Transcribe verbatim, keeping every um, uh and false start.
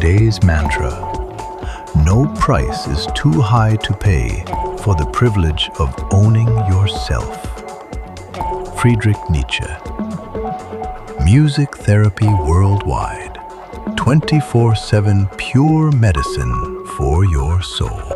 today's mantra: no price is too high to pay for the privilege of owning yourself. Friedrich Nietzsche. Music therapy worldwide. twenty-four seven pure medicine for your soul.